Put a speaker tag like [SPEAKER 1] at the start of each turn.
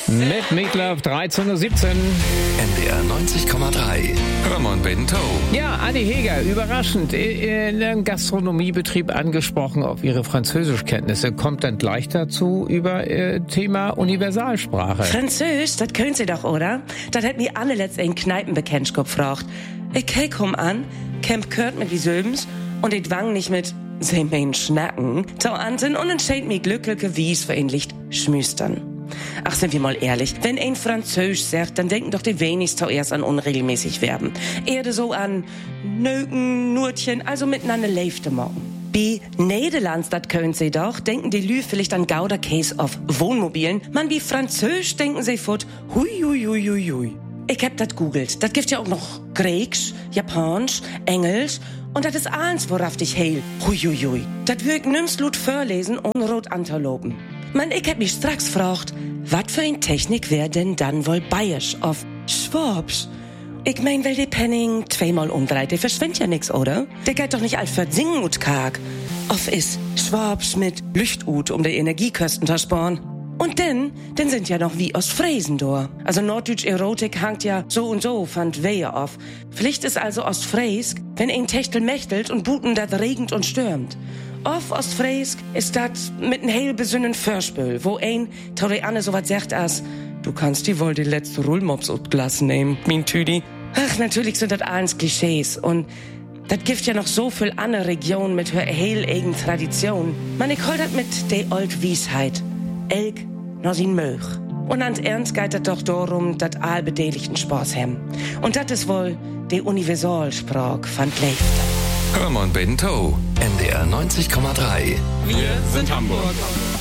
[SPEAKER 1] Mit Meatloaf 13:17 Uhr.
[SPEAKER 2] NDR 90,3. Hörmann Bento.
[SPEAKER 1] Ja, Anni Heger, überraschend, in einem Gastronomiebetrieb angesprochen auf ihre Französischkenntnisse. Kommt dann gleich dazu über Thema Universalsprache.
[SPEAKER 3] Französisch, das können Sie doch, oder? Das hat mir Anne letztens in Kneipenbekennschkop gefragt. Ich komm an, Camp Kurt mit wie Söbens und ich wang nicht mit Sie mein Schnacken. Tau Anten und entscheid mir glückliche Wies für ein Licht schmüstern. Ach, sind wir mal ehrlich, wenn ein Französisch sagt, dann denken doch die wenigsten erst an unregelmäßig Verben. Eher so an Nöken, Nurtchen, also miteinander leifte morgen. Bei Nederlands, das können Sie doch, denken die Lü vielleicht an Gouda Case auf Wohnmobilen. Man, wie Französisch denken Sie fort, hui, hui, hui, hui, hui. Ich hab das googelt. Das gibt ja auch noch Griechisch, Japanisch, Englisch. Und das ist alles, worauf dich heil. Hui, hui, hui. Das wirkt nimmst Lut vorlesen und rot antelopen. Man, ich hab mich straks gefragt, wat für ein Technik wär denn dann wohl bayerisch auf Schwabsch? Ich mein, weil die Penning zweimal umdreht, der verschwindet ja nix, oder? Der geht doch nicht all für singen und karg. Auf is Schwabsch mit Lüchtut, um die Energiekosten zu sparen. Und dann sind ja noch wie Ostfriesen da. Also Norddeutsch Erotik hangt ja so und so, fand Wehe auf. Pflicht ist also Ostfriesk, wenn ein Techtel mächtelt und Buten dat regend und stürmt. Auf Ostfriesk ist dat mit n heil besünnen Förspül, wo ein Tore Anne so wat sagt as, du kannst die wohl die letzte Rullmops ut Glas nehmen, min Tüdi. Ach, natürlich sind dat alles Klischees und dat gibt ja noch so viel andere Regionen mit her heil eigen Tradition. Man, ich hol dat mit de old Wiesheit. Elk no sin Möch. Und an Ernst geht dat doch darum, dat allbedeligten Spaß hem. Und dat is wohl de Universalsprach van Leifte.
[SPEAKER 2] Hörmann Bento. NDR 90,3.
[SPEAKER 4] Wir sind Hamburg.